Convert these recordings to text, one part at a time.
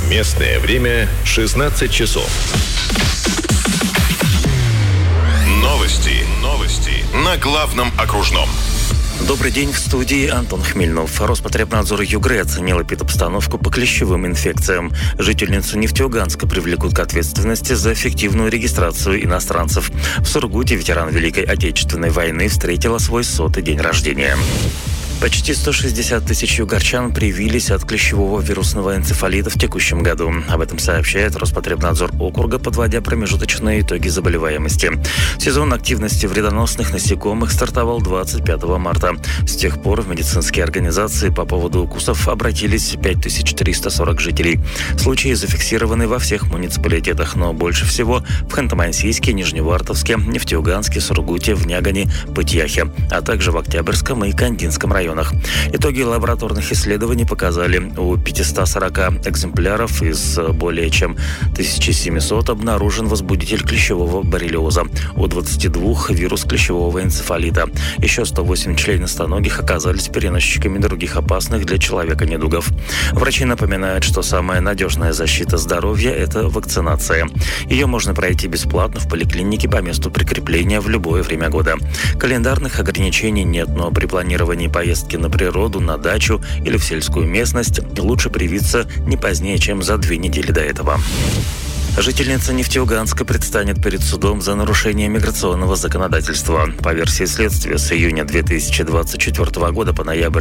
Местное время 16 часов. Новости на главном окружном. Добрый день, в студии Антон Хмельнов. Роспотребнадзор Югры оценил эпидобстановку по клещевым инфекциям. Жительницу Нефтеюганска привлекут к ответственности за фиктивную регистрацию иностранцев. В Сургуте ветеран Великой Отечественной войны встретила свой 100-й день рождения. Почти 160 тысяч югорчан привились от клещевого вирусного энцефалита в текущем году. Об этом сообщает Роспотребнадзор округа, подводя промежуточные итоги заболеваемости. Сезон активности вредоносных насекомых стартовал 25 марта. С тех пор в медицинские организации по поводу укусов обратились 5340 жителей. Случаи зафиксированы во всех муниципалитетах, но больше всего в Ханты-Мансийске, Нижневартовске, Нефтеюганске, Сургуте, в Нягане, Пытьяхе, а также в Октябрьском и Кандинском районах. Итоги лабораторных исследований показали, у 540 экземпляров из более чем 1700 обнаружен возбудитель клещевого боррелиоза, у 22 вирус клещевого энцефалита. Еще 108 членистоногих оказались переносчиками других опасных для человека недугов. Врачи напоминают, что самая надежная защита здоровья – это вакцинация. Ее можно пройти бесплатно в поликлинике по месту прикрепления в любое время года. Календарных ограничений нет, но при планировании поездки на природу, на дачу или в сельскую местность лучше привиться не позднее, чем за 2 недели до этого. Жительница Нефтеюганска предстанет перед судом за нарушение миграционного законодательства. По версии следствия, с июня 2024 года по ноябрь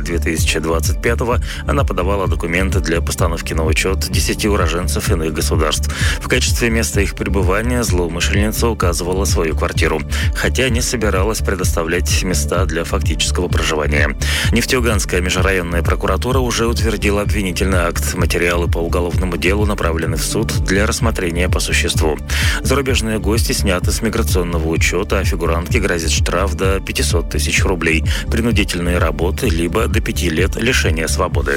2025 она подавала документы для постановки на учет 10 уроженцев иных государств. В качестве места их пребывания злоумышленница указывала свою квартиру, хотя не собиралась предоставлять места для фактического проживания. Нефтеюганская межрайонная прокуратура уже утвердила обвинительный акт. Материалы по уголовному делу направлены в суд для рассмотрения по существу. Зарубежные гости сняты с миграционного учета, а фигурантке грозит штраф до 500 тысяч рублей, принудительные работы, либо до 5 лет лишения свободы.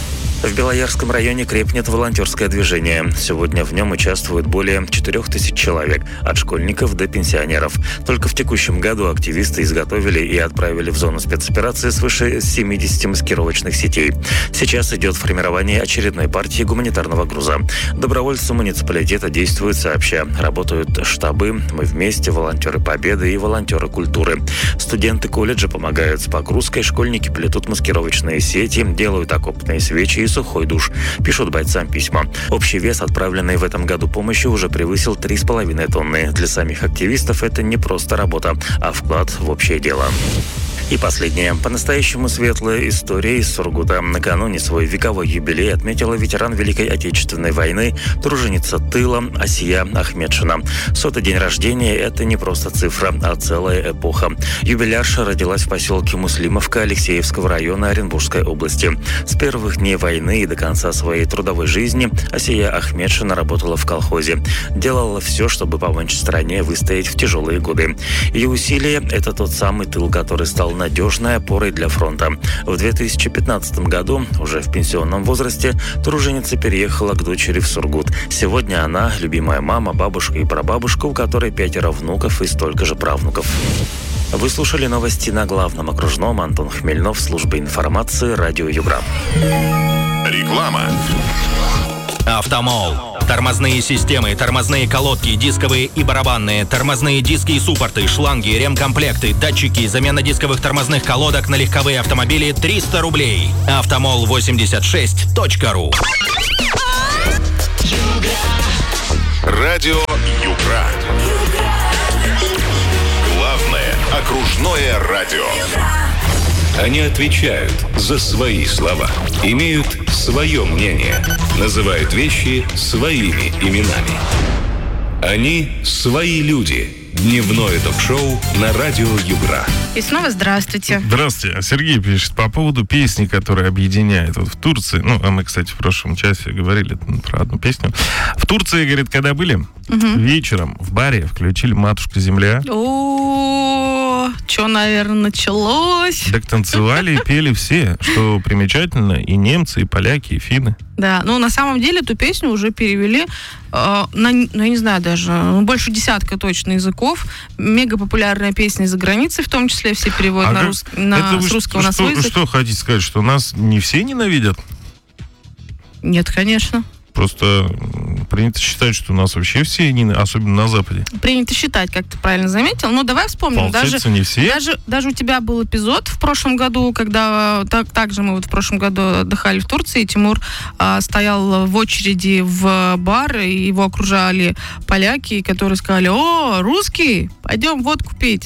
В Белоярском районе крепнет волонтерское движение. Сегодня в нем участвуют более 4000 человек, от школьников до пенсионеров. Только в текущем году активисты изготовили и отправили в зону спецоперации свыше 70 маскировочных сетей. Сейчас идет формирование очередной партии гуманитарного груза. Добровольцы муниципалитета действуют сообща. Работают штабы «Мы вместе», волонтеры Победы и волонтеры культуры. Студенты колледжа помогают с погрузкой, школьники плетут маскировочные сети, делают окопные свечи и сухой душ. Пишут бойцам письма. Общий вес отправленной в этом году помощи уже превысил 3,5 тонны. Для самих активистов это не просто работа, а вклад в общее дело. И последнее. По-настоящему светлая история из Сургута. Накануне свой вековой юбилей отметила ветеран Великой Отечественной войны, труженица тыла Асия Ахмедшина. 100-й день рождения – это не просто цифра, а целая эпоха. Юбилярша родилась в поселке Муслимовка Алексеевского района Оренбургской области. С первых дней войны и до конца своей трудовой жизни Асия Ахмедшина работала в колхозе. Делала все, чтобы помочь стране выстоять в тяжелые годы. Ее усилия – это тот самый тыл, который стал надежной опорой для фронта. В 2015 году, уже в пенсионном возрасте, труженица переехала к дочери в Сургут. Сегодня она любимая мама, бабушка и прабабушка, у которой 5 внуков и столько же правнуков. Вы слушали новости на главном окружном. Антон Хмельнов, служба информации, радио Югра. Реклама. Автомол. Тормозные системы, тормозные колодки, дисковые и барабанные, тормозные диски и суппорты, шланги, ремкомплекты, датчики, замена дисковых тормозных колодок на легковые автомобили 300 рублей. Автомол86.ру. Радио Югра. Главное окружное радио. Они отвечают за свои слова, имеют свое мнение, называют вещи своими именами. Они свои люди. Дневное ток-шоу на радио Югра. И снова здравствуйте. Здравствуйте. Сергей пишет по поводу песни, которая объединяет. Вот в Турции, а мы, кстати, в прошлом часе говорили про одну песню. В Турции, говорит, когда были, вечером в баре включили «Матушка Земля». О, что, наверное, началось? Так танцевали и пели все, что примечательно, и немцы, и поляки, и финны. Да, на самом деле эту песню уже перевели я не знаю даже, больше десятка точно языков. Мега популярная песня за границей, в том числе все переводят с русского на свой язык. Что хотите сказать, что нас не все ненавидят? Нет, конечно. Просто принято считать, что у нас вообще все, особенно на Западе. Принято считать, как ты правильно заметил. Но давай вспомним. Не все. Даже у тебя был эпизод в прошлом году, когда также мы в прошлом году отдыхали в Турции, и Тимур стоял в очереди в бар, и его окружали поляки, которые сказали: «О, русский, пойдем водку пить».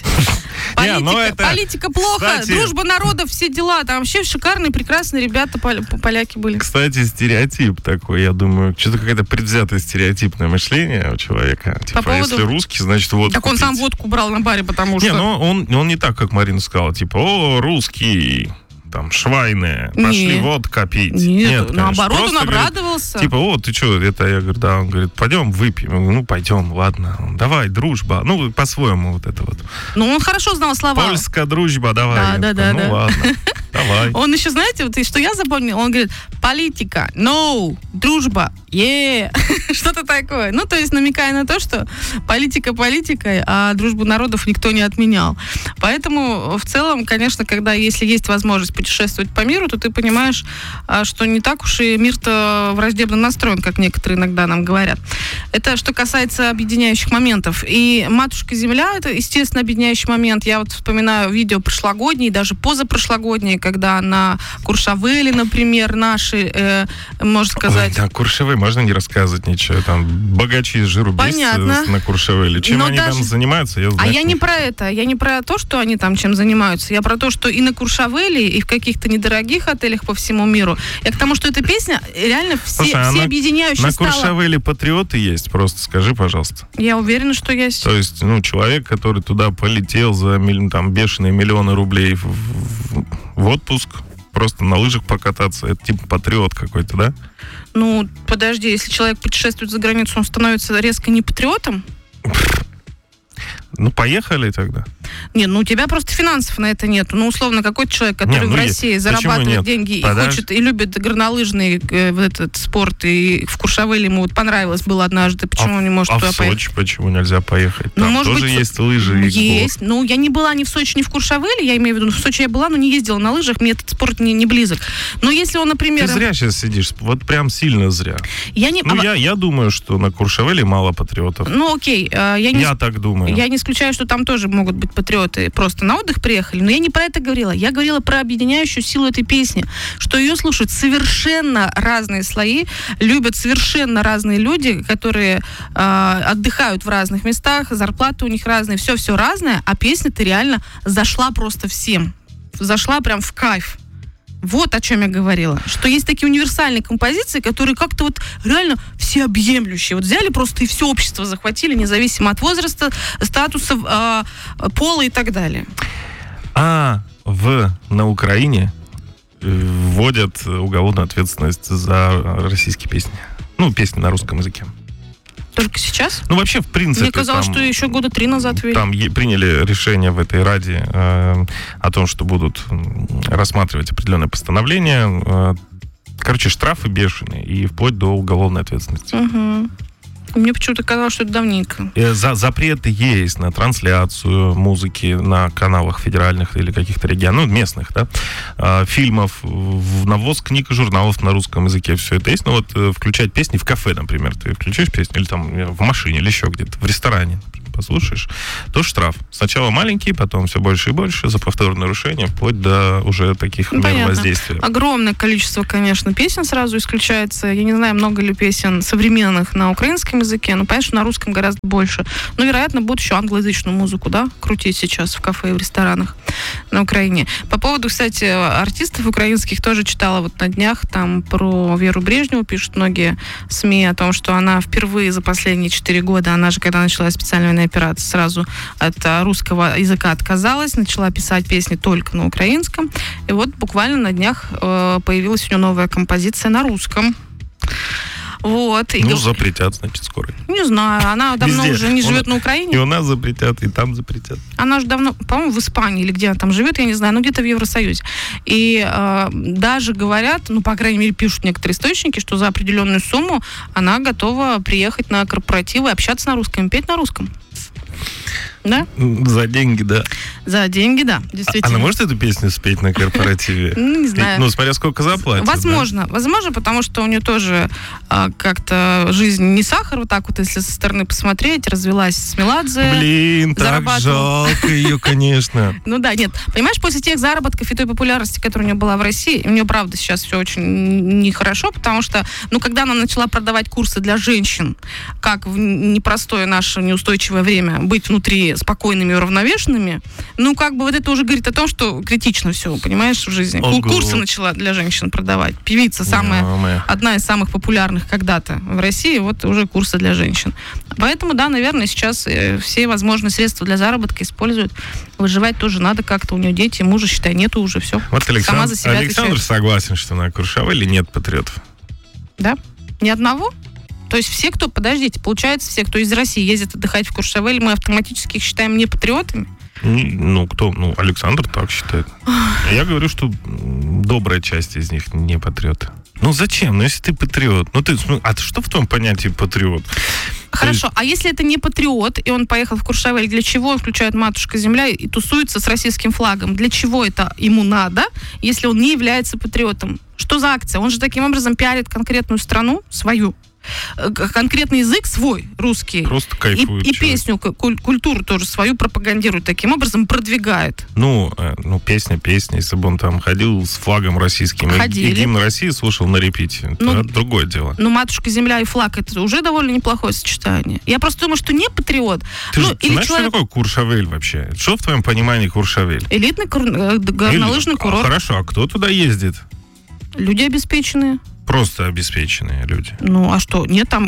Политика плохо, кстати, дружба народов, все дела. Там вообще шикарные, прекрасные ребята, поляки были. Кстати, стереотип такой, я думаю, что-то какое-то предвзятое стереотипное мышление у человека. Типа, если русский, значит, водку Так он пить. сам водку брал на баре, потому что... Не, ну он не так, как Марина сказала. Типа, о, русский... там, швайные, пошли водка пить. Нет, наоборот, он обрадовался. Типа, о, ты что, это, я говорю, да, он говорит, пойдем выпьем. Я говорю, ну, пойдем, ладно, давай, дружба. Ну, по-своему вот это вот. Ну, он хорошо знал слова. Польская дружба, давай. Да. Ладно, давай. Он еще, знаете, вот что я запомнила, он говорит, политика, no, дружба, yeah, что-то такое. Ну, то есть, намекая на то, что политика политикой, а дружбу народов никто не отменял. Поэтому, в целом, конечно, если есть возможность путешествовать по миру, то ты понимаешь, что не так уж и мир-то враждебно настроен, как некоторые иногда нам говорят. Это что касается объединяющих моментов. И «Матушка-Земля» — это, естественно, объединяющий момент. Я вот вспоминаю видео прошлогодние, даже позапрошлогодние, когда на Куршавеле, например, наши, можно сказать... Ой, да, Куршавель, можно не рассказывать ничего. Там богачи из жиру без на Куршавеле. Чем они там занимаются, я знаю. А я не про это. Я не про то, что они там чем занимаются. Я про то, что и на Куршавеле, и в каких-то недорогих отелях по всему миру. Я к тому, что эта песня реально все объединяющая стала. На Куршавеле патриоты есть? Просто скажи, пожалуйста. Я уверена, что есть. То есть, человек, который туда полетел за там бешеные миллионы рублей в отпуск, просто на лыжах покататься, это типа патриот какой-то, да? Ну, подожди, если человек путешествует за границу, он становится резко не патриотом? Ну, поехали тогда. Не, у тебя просто финансов на это нет. Ну, условно, какой-то человек, который в России зарабатывает деньги и хочет, и любит горнолыжный этот спорт, и в Куршавеле ему понравилось было однажды, почему он не может туда поехать? А в Сочи почему нельзя поехать? Там может тоже быть, есть лыжи. Есть. Я не была ни в Сочи, ни в Куршавеле, я имею в виду, в Сочи я была, но не ездила на лыжах, мне этот спорт не близок. Но если он, например... Ты зря сейчас сидишь, вот прям сильно зря. Я думаю, что на Куршавеле мало патриотов. Ну, окей. Я так думаю. Я не исключаю, что там тоже могут быть патриоты, просто на отдых приехали, но я не про это говорила. Я говорила про объединяющую силу этой песни, что ее слушают совершенно разные слои, любят совершенно разные люди, которые отдыхают в разных местах, зарплаты у них разные, все разное, а песня-то реально зашла просто всем. Зашла прям в кайф. Вот о чем я говорила. Что есть такие универсальные композиции, которые как-то вот реально всеобъемлющие. Вот взяли просто и все общество захватили, независимо от возраста, статуса, пола и так далее. На Украине вводят уголовную ответственность за российские песни. Песни на русском языке. Только сейчас? Вообще, в принципе... Мне казалось, что еще года 3 назад ввели. Там приняли решение в этой Раде о том, что будут рассматривать определенные постановления. Штрафы бешеные и вплоть до уголовной ответственности. Угу. Мне почему-то казалось, что это давненько. Запреты есть на трансляцию музыки на каналах федеральных или каких-то регионов, местных, да, фильмов, на ввоз книг и журналов на русском языке, все это есть. Включать песни в кафе, например, ты включаешь песню, или там в машине, или еще где-то, в ресторане, послушаешь, то штраф. Сначала маленький, потом все больше и больше за повторное нарушение, вплоть до уже таких мер воздействия. Огромное количество, конечно, песен сразу исключается. Я не знаю, много ли песен современных на украинском языке, но, понятно, что на русском гораздо больше. Но, вероятно, будут еще англоязычную музыку, да, крутить сейчас в кафе и в ресторанах на Украине. По поводу, кстати, артистов украинских тоже читала на днях, там про Веру Брежневу пишут многие СМИ о том, что она впервые за последние 4 года, она же, когда началась специальная военная операция, сразу от русского языка отказалась, начала писать песни только на украинском. И вот буквально на днях появилась у нее новая композиция на русском. Вот. Запретят, значит, скоро. Не знаю, она давно везде уже не живет на Украине. И у нас запретят, и там запретят. Она же давно, по-моему, в Испании или где она там живет, я не знаю, но где-то в Евросоюзе. И даже говорят, по крайней мере, пишут некоторые источники, что за определенную сумму она готова приехать на корпоративы, общаться на русском, петь на русском. Да? За деньги, да. За деньги, да, действительно. Она может эту песню спеть на корпоративе? Не знаю. Ну, смотря сколько заплатит. Возможно, потому что у нее тоже как-то жизнь не сахар, вот так вот, если со стороны посмотреть, развелась с Меладзе. Блин, так жалко ее, конечно. Ну да, нет. Понимаешь, после тех заработков и той популярности, которая у нее была в России, у нее, правда, сейчас все очень нехорошо, потому что, когда она начала продавать курсы для женщин, как в непростое наше неустойчивое время быть внутри спокойными и уравновешенными, вот это уже говорит о том, что критично все, понимаешь, в жизни. Курсы начала для женщин продавать. Певица одна из самых популярных когда-то в России, вот уже курсы для женщин. Поэтому, да, наверное, сейчас все возможные средства для заработка используют. Выживать тоже надо как-то. У нее дети, мужа, считай, нету уже, все. Вот Александр согласен, что на Куршавеле нет патриотов. Да? Ни одного? То есть все, кто, получается, все, кто из России ездит отдыхать в Куршавель, мы автоматически их считаем не патриотами? Александр так считает. Я говорю, что добрая часть из них не патриоты. Зачем? Если ты патриот, а что в твоем понятии патриот? Хорошо, а если это не патриот, и он поехал в Куршавель, для чего он включает «Матушка земля» и тусуется с российским флагом? Для чего это ему надо, если он не является патриотом? Что за акция? Он же таким образом пиарит конкретную страну, свою, конкретный язык свой, русский. Просто кайфует. И песню, культуру тоже свою пропагандирует, таким образом продвигает. Песня. Если бы он там ходил с флагом российским и гимн России слушал на репите, это другое дело. «Матушка земля» и флаг — это уже довольно неплохое сочетание. Я просто думаю, что не патриот. Ты знаешь, что такое Куршавель вообще? Что в твоем понимании Куршавель? Элитный горнолыжный курорт. Хорошо, а кто туда ездит? Люди обеспеченные. Просто обеспеченные люди. А что? Нет, там,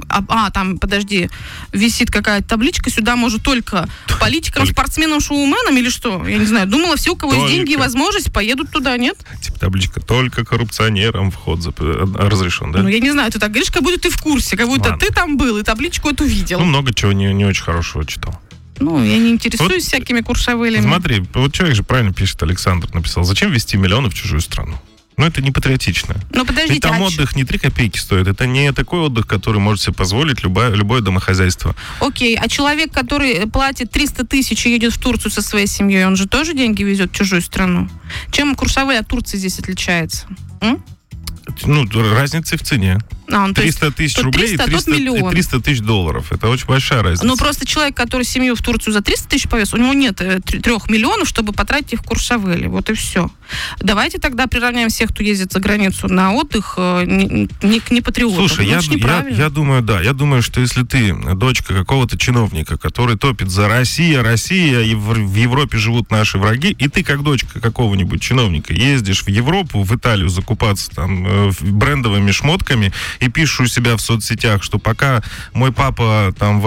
висит какая-то табличка, сюда может только политикам, спортсменам, шоуменам или что? Я не знаю, думала, все, у кого есть деньги и возможность, поедут туда, нет? Табличка «Только коррупционерам вход разрешен», да? Я не знаю, ты так говоришь, как будто ты в курсе, как будто ты там был и табличку эту видел. Много чего не очень хорошего читал. Я не интересуюсь всякими Куршавелями. Смотри, человек же правильно пишет, Александр написал, зачем везти миллионы в чужую страну? Это не патриотично. Подождите, ведь там отдых не 3 копейки стоит. Это не такой отдых, который может себе позволить любое домохозяйство. Окей, а человек, который платит 300 тысяч и едет в Турцию со своей семьей, он же тоже деньги везет в чужую страну? Чем Куршавель от Турции здесь отличается? Разница в цене. 300 тысяч рублей и 300 тысяч долларов. Это очень большая разница. Просто человек, который семью в Турцию за 300 тысяч повез, у него нет 3 миллионов, чтобы потратить их в Куршавеле. Вот и все. Давайте тогда приравняем всех, кто ездит за границу на отдых, не патриотам. Слушай, я думаю, что если ты дочка какого-то чиновника, который топит за Россию, и в Европе живут наши враги, и ты как дочка какого-нибудь чиновника ездишь в Европу, в Италию закупаться там брендовыми шмотками и пишешь у себя в соцсетях, что пока мой папа там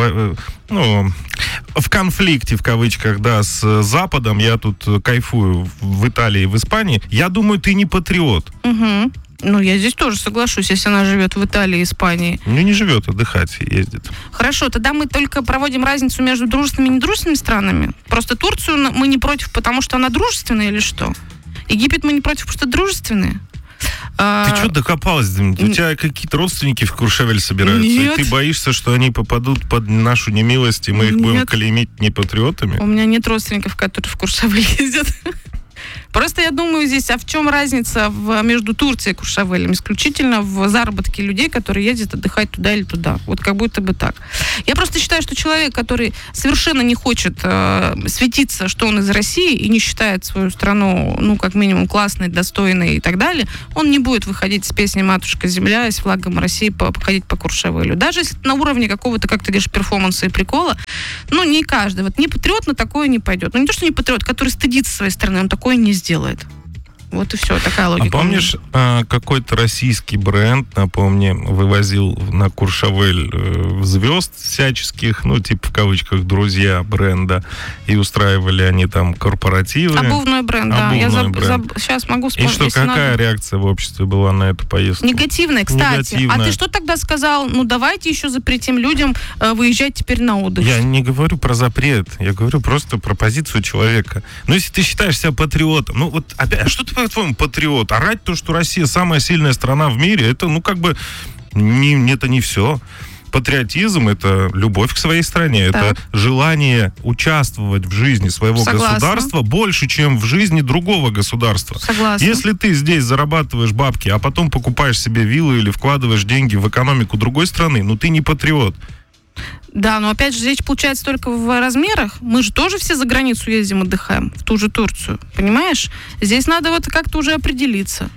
в конфликте, в кавычках, да, с Западом, я тут кайфую в Италии, в Испании, я думаю, ты не патриот. Угу. Я здесь тоже соглашусь, если она живет в Италии, Испании. Не живет, отдыхать ездит. Хорошо, тогда мы только проводим разницу между дружественными и недружественными странами. Просто Турцию мы не против, потому что она дружественная или что? Египет мы не против, потому что дружественные. Ты что докопалась? У тебя какие-то родственники в Куршавель собираются? Нет. И ты боишься, что они попадут под нашу немилость, и мы их будем клеймить непатриотами? У меня нет родственников, которые в Куршавель ездят. Просто я думаю здесь, а в чем разница между Турцией и Куршавелем? Исключительно в заработке людей, которые ездят отдыхать туда или туда. Вот как будто бы так. Я просто считаю, что человек, который совершенно не хочет светиться, что он из России и не считает свою страну, как минимум, классной, достойной и так далее, он не будет выходить с песней «Матушка земля» и с флагом России походить по Куршавелю. Даже если на уровне какого-то, как ты говоришь, перформанса и прикола, не каждый. Не патриот на такое не пойдет. Не то, что не патриот, который стыдится своей страны, он такое не сделает. Вот и все, такая логика. А помнишь, какой-то российский бренд, напомни, вывозил на Куршавель звезд всяческих, в кавычках, друзья бренда, и устраивали они там корпоративы. Обувной бренд, да. Сейчас могу вспомнить. И что, какая реакция в обществе была на эту поездку? Негативная, кстати. Негативная. А ты что тогда сказал? Давайте еще запретим людям выезжать теперь на отдых. Я не говорю про запрет, я говорю просто про позицию человека. Если ты считаешь себя патриотом, опять, что ты по-твоему патриот? Орать то, что Россия самая сильная страна в мире, это, это не все. Патриотизм — это любовь к своей стране, это желание участвовать в жизни своего государства больше, чем в жизни другого государства. Согласна. Если ты здесь зарабатываешь бабки, а потом покупаешь себе виллу или вкладываешь деньги в экономику другой страны, ну ты не патриот. Да, но опять же, речь получается только в размерах. Мы же тоже все за границу ездим, отдыхаем, в ту же Турцию, понимаешь? Здесь надо вот как-то уже определиться.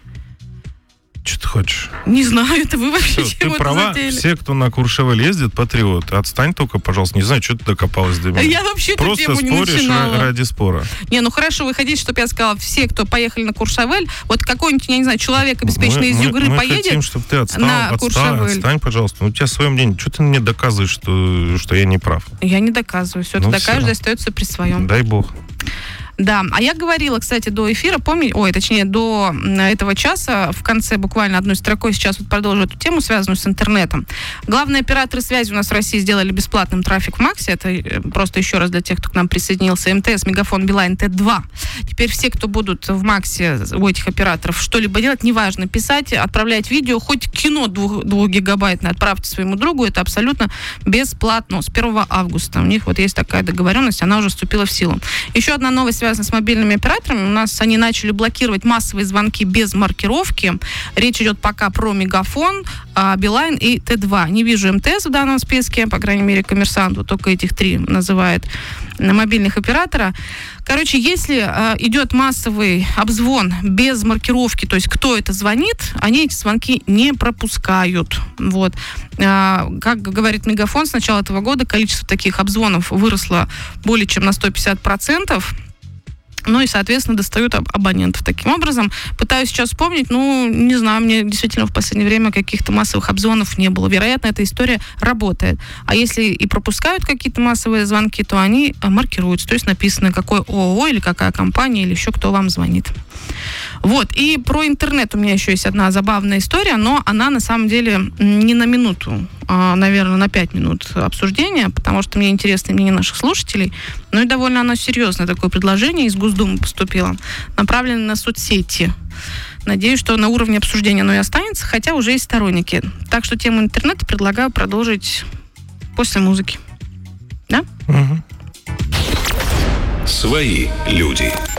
Что ты хочешь? Не знаю, это вы вообще Ты чего-то права, затеяли. все, кто на Куршевель ездит, патриоты. Отстань только, пожалуйста. Не знаю, что ты докопалась до меня. Я вообще эту Просто тему не споришь начинала. ради спора. Не, ну хорошо, вы хотите, чтобы я сказала, все, кто поехали на Куршевель, вот какой-нибудь, я не знаю, человек, обеспеченный из Югры, мы поедет хотим, чтобы ты на Куршевель. Отстань, пожалуйста. Ну, у тебя свое мнение. Что ты мне доказываешь, что я не прав? Я не доказываю. Все, Ну, ты докажешь, всё. остается при своем. Дай бог. Да, а я говорила, кстати, до эфира, точнее, до этого часа, в конце буквально одной строкой сейчас вот продолжу эту тему, связанную с интернетом. Главные операторы связи у нас в России сделали бесплатным трафик в Максе. Это просто еще раз для тех, кто к нам присоединился. МТС, Мегафон, Билайн, Т2. Теперь все, кто будут в Максе у этих операторов что-либо делать, неважно, писать, отправлять видео, хоть кино 2 гигабайтное отправьте своему другу, это абсолютно бесплатно. С 1 августа у них вот есть такая договоренность, она уже вступила в силу. Еще одна новость связана с мобильными операторами. У нас они начали блокировать массовые звонки без маркировки. Речь идет пока про Мегафон, Билайн и Т2. Не вижу МТС в данном списке, по крайней мере, Коммерсант вот только этих 3 называет мобильных оператора. Короче, если идет массовый обзвон без маркировки, то есть кто это звонит, они эти звонки не пропускают. Вот. Как говорит Мегафон, с начала этого года количество таких обзвонов выросло более чем на 150%. Ну и, соответственно, достают абонентов таким образом. Пытаюсь сейчас вспомнить, не знаю, мне действительно в последнее время каких-то массовых обзвонов не было. Вероятно, эта история работает. А если и пропускают какие-то массовые звонки, то они маркируются. То есть написано, какой ООО или какая компания или еще кто вам звонит. Вот. И про интернет у меня еще есть одна забавная история, но она на самом деле не на минуту, а, наверное, на 5 минут обсуждения, потому что мне интересно мнение наших слушателей. Ну и довольно оно серьезное такое предложение из Госдумы поступило, направленное на соцсети. Надеюсь, что на уровне обсуждения оно и останется, хотя уже есть сторонники. Так что тему интернета предлагаю продолжить после музыки. Да? Угу. Свои люди.